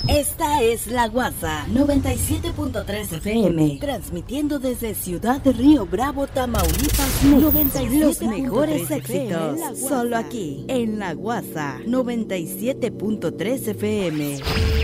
Esta es La Guasa 97.3 FM, transmitiendo desde Ciudad de Río Bravo, Tamaulipas, 97. Los mejores éxitos, solo aquí, en La Guasa 97.3 FM.